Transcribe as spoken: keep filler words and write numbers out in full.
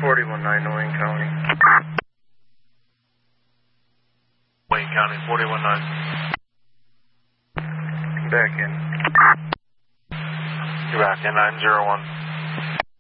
forty-one nine, Wayne County. Wayne County, forty-one nine. Back in. You're back in, nine zero one.